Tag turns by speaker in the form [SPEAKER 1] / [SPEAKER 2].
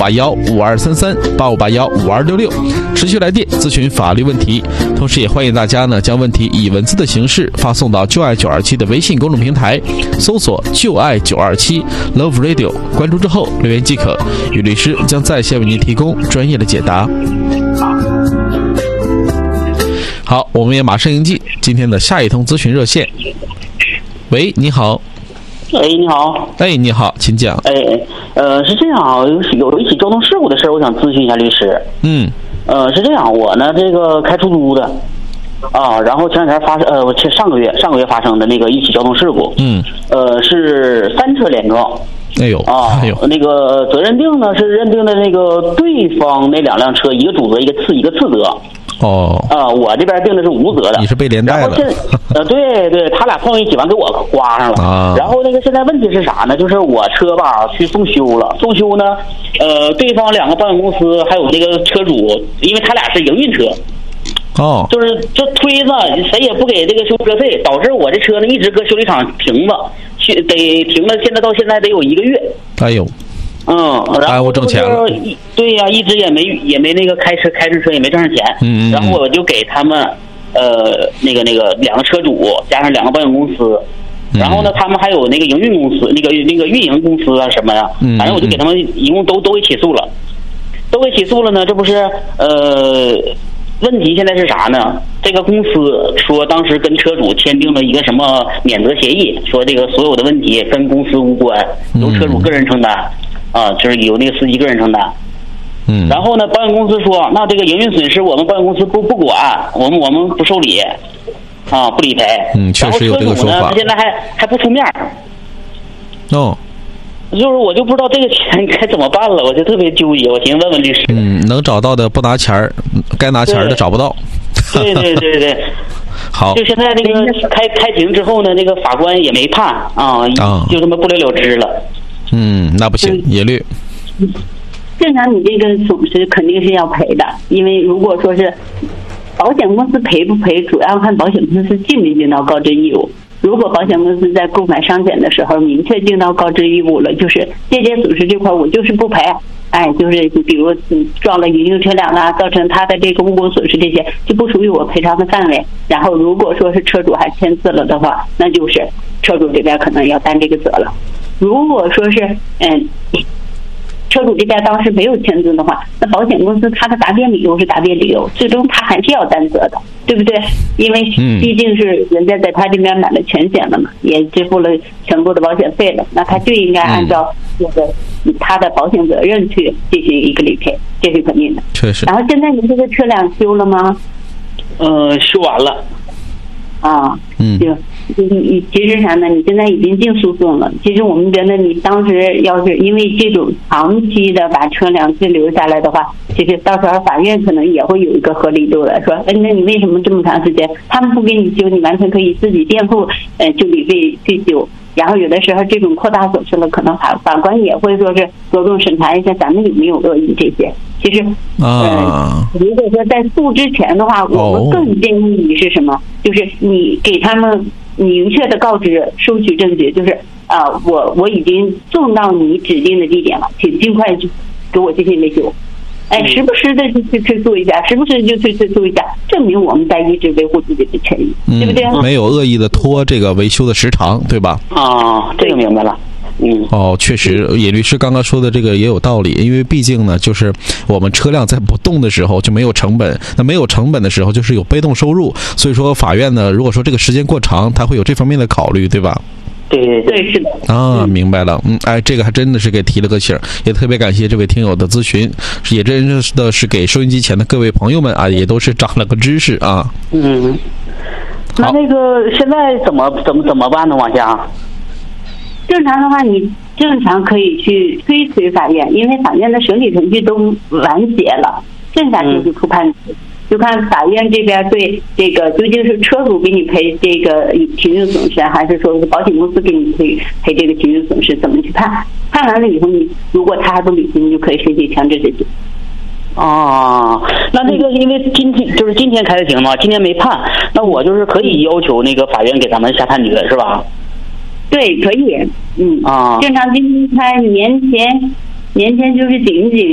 [SPEAKER 1] 85815233，85815266，持续来电咨询法律问题。同时也欢迎大家呢将问题以文字的形式发送到就爱927的微信公众平台，搜索就爱927 Love Radio， 关注之后留言即可，于律师将在线为您提供专业的解答。好，我们也马上迎进今天的下一通咨询热线。喂，你好。
[SPEAKER 2] 哎，你好。
[SPEAKER 1] 哎，你好，请讲。
[SPEAKER 2] 是这样啊，有一起交通事故的事，我想咨询一下律师。是这样，我呢这个开出租的啊，然后前两天上个月发生的那个一起交通事故。是3车连撞。那个责任定呢是认定的那个对方那2辆车，一个主责一个次责。我这边定的是无责的。
[SPEAKER 1] 你是被连带了。
[SPEAKER 2] 对，他俩碰到一起完给我刮上了。然后那个现在问题是啥呢？就是我车吧去送修了，送修呢，对方2个保险公司还有那个车主，因为他俩是营运车。就是这推子谁也不给这个修车费，导致我这车呢一直搁修理厂停着，得停了，到现在得有1个月。然后
[SPEAKER 1] 挣钱了。
[SPEAKER 2] 对呀，一直也没那个开着车也没挣上钱。然后我就给他们那个2个车主加上2个保险公司，然后呢他们还有那个营运公司那个运营公司啊什么呀，反正我就给他们一共都给起诉了。呢，这不是问题现在是啥呢？这个公司说当时跟车主签订了一个什么免责协议，说这个所有的问题跟公司无关，由车主个人承担。就是由那个司机个人承担。然后呢，保险公司说，那这个营运损失我们保险公司不管，我们不受理，不理赔。
[SPEAKER 1] 确实有这个说法。
[SPEAKER 2] 然后车主呢，他现在还不出面。就是我就不知道这个钱该怎么办了，我就特别纠结，我寻思问问律师。
[SPEAKER 1] 能找到的不拿钱，该拿钱的找不到。
[SPEAKER 2] 对。好。就现在这个开庭之后呢，那个法官也没判就这么不了了之了。
[SPEAKER 1] 那不行，也律。
[SPEAKER 3] 正常你这个损失肯定是要赔的，因为如果说是保险公司赔不赔，主要看保险公司尽没尽到告知义务。如果保险公司在购买商险的时候明确尽到告知义务了，就是这些损失这块我就是不赔。就是比如撞了营运车辆啦，造成他的这个物工损失，这些就不属于我赔偿的范围。然后如果说是车主还签字了的话，那就是车主这边可能要担这个责了。如果说是车主这边当时没有签字的话，那保险公司他的答辩理由是答辩理由，最终他还是要担责的，对不对？因为毕竟是人家在他这边买了全险了嘛，也支付了全部的保险费了，那他就应该按照这个他的保险责任去进行一个理赔，这是肯定的。
[SPEAKER 1] 确实。
[SPEAKER 3] 然后现在你这个车辆修了吗？
[SPEAKER 2] 修完了。
[SPEAKER 3] 其实啥呢？你现在已经进诉讼了。其实我们觉得你当时要是因为这种长期的把车辆滞留下来的话，其实到时候法院可能也会有一个合理度的，说，那你为什么这么长时间他们不给你修，你完全可以自己垫付就理费去修。然后有的时候这种扩大损失了，可能法官也会说是着重审查一下咱们有没有恶意这些。其实如果说在诉之前的话，我们更建议你是什么？就是你给他们明确的告知，收取证据，就是我已经送到你指定的地点了，请尽快给我进行维修。时不时的去催促一下，时不时就去催促一下，证明我们在一直维护自己的权益，对不对？
[SPEAKER 1] 没有恶意的拖这个维修的时长，对吧？
[SPEAKER 2] 这个明白了。
[SPEAKER 1] 确实，野律师刚刚说的这个也有道理，因为毕竟呢，就是我们车辆在不动的时候就没有成本，那没有成本的时候就是有被动收入，所以说法院呢，如果说这个时间过长，他会有这方面的考虑，对吧？
[SPEAKER 3] 对，是的。
[SPEAKER 1] 明白了。这个还真的是给提了个醒，也特别感谢这位听友的咨询，也真的是给收音机前的各位朋友们也都是长了个知识啊。
[SPEAKER 2] 那个现在怎么办呢？往下？
[SPEAKER 3] 正常的话，你正常可以去推迟法院，因为法院的审理程序都完结了，剩下就是出判词。就看法院这边对这个究竟是车主给你赔这个停运损失，还是说是保险公司给你赔这个停运损失，怎么去判？判完了以后，你如果他还不履行，你就可以申请强制执行。
[SPEAKER 2] 那这个因为今天开的庭嘛，今天没判，那我就是可以要求那个法院给咱们下判决，是吧？
[SPEAKER 3] 对，可以。正常今天开年前就是顶